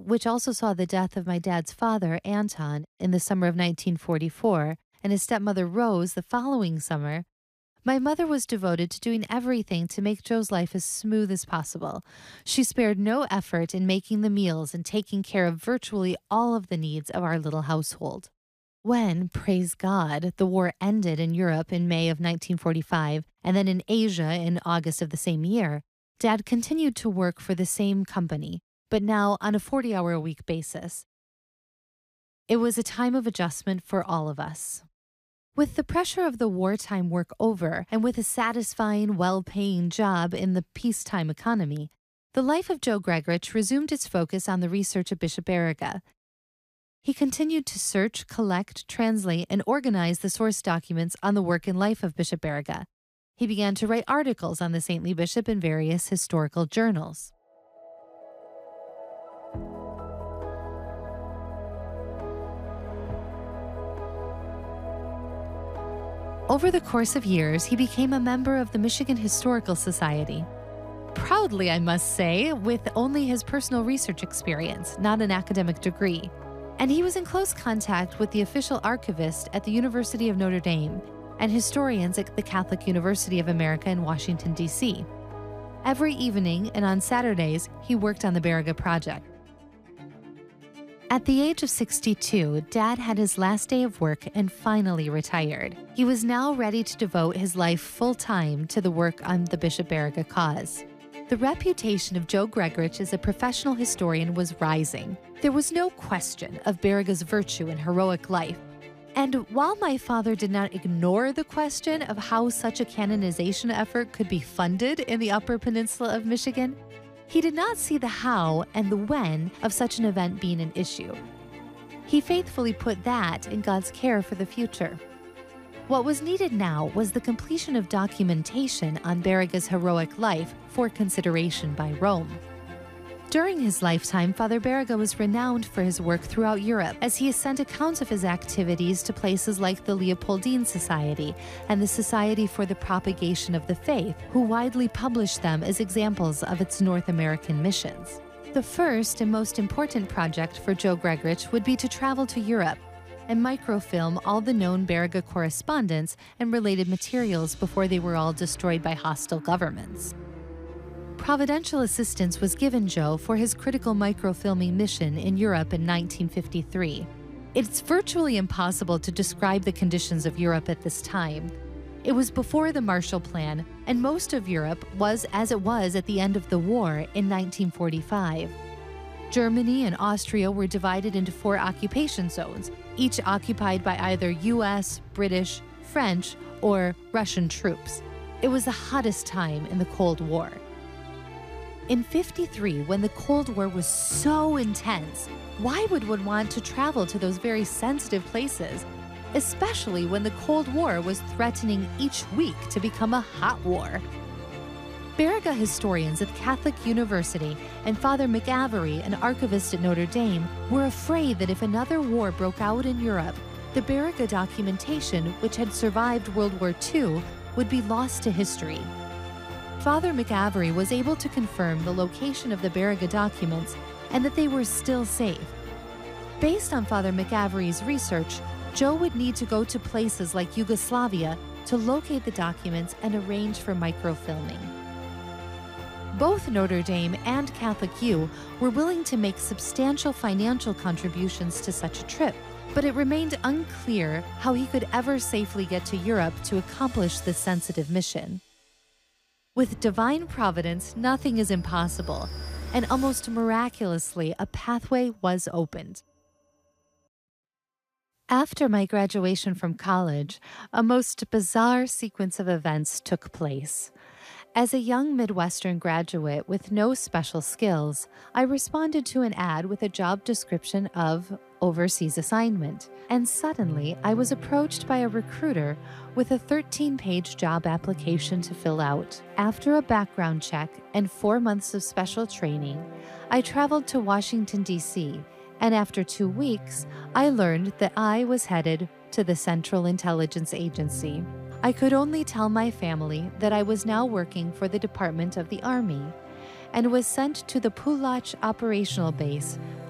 which also saw the death of my dad's father, Anton, in the summer of 1944, and his stepmother, Rose, the following summer, my mother was devoted to doing everything to make Joe's life as smooth as possible. She spared no effort in making the meals and taking care of virtually all of the needs of our little household. When, praise God, the war ended in Europe in May of 1945 and then in Asia in August of the same year, Dad continued to work for the same company, but now on a 40-hour-a-week basis. It was a time of adjustment for all of us. With the pressure of the wartime work over and with a satisfying, well-paying job in the peacetime economy, the life of Joe Gregorich resumed its focus on the research of Bishop Baraga. He continued to search, collect, translate, and organize the source documents on the work and life of Bishop Baraga. He began to write articles on the saintly bishop in various historical journals. Over the course of years, he became a member of the Michigan Historical Society. Proudly, I must say, with only his personal research experience, not an academic degree. And he was in close contact with the official archivist at the University of Notre Dame and historians at the Catholic University of America in Washington, D.C. Every evening and on Saturdays, he worked on the Baraga project. At the age of 62, Dad had his last day of work and finally retired. He was now ready to devote his life full-time to the work on the Bishop Baraga cause. The reputation of Joe Gregorich as a professional historian was rising. There was no question of Baraga's virtue and heroic life. And while my father did not ignore the question of how such a canonization effort could be funded in the Upper Peninsula of Michigan, he did not see the how and the when of such an event being an issue. He faithfully put that in God's care for the future. What was needed now was the completion of documentation on Baraga's heroic life for consideration by Rome. During his lifetime, Father Baraga was renowned for his work throughout Europe, as he has sent accounts of his activities to places like the Leopoldine Society and the Society for the Propagation of the Faith, who widely published them as examples of its North American missions. The first and most important project for Joe Gregorich would be to travel to Europe and microfilm all the known Baraga correspondence and related materials before they were all destroyed by hostile governments. Providential assistance was given Joe for his critical microfilming mission in Europe in 1953. It's virtually impossible to describe the conditions of Europe at this time. It was before the Marshall Plan, and most of Europe was as it was at the end of the war in 1945. Germany and Austria were divided into 4 occupation zones, each occupied by either U.S., British, French, or Russian troops. It was the hottest time in the Cold War. In '53, when the Cold War was so intense, why would one want to travel to those very sensitive places, especially when the Cold War was threatening each week to become a hot war? Baraga historians at Catholic University and Father McAvery, an archivist at Notre Dame, were afraid that if another war broke out in Europe, the Baraga documentation, which had survived World War II, would be lost to history. Father McAvery was able to confirm the location of the Baraga documents and that they were still safe. Based on Father McAvery's research, Joe would need to go to places like Yugoslavia to locate the documents and arrange for microfilming. Both Notre Dame and Catholic U were willing to make substantial financial contributions to such a trip, but it remained unclear how he could ever safely get to Europe to accomplish this sensitive mission. With divine providence, nothing is impossible, and almost miraculously, a pathway was opened. After my graduation from college, a most bizarre sequence of events took place. As a young Midwestern graduate with no special skills, I responded to an ad with a job description of overseas assignment, and suddenly I was approached by a recruiter with a 13-page job application to fill out. After a background check and 4 months of special training, I traveled to Washington, D.C., and after 2 weeks, I learned that I was headed to the Central Intelligence Agency. I could only tell my family that I was now working for the Department of the Army and was sent to the Pulach operational base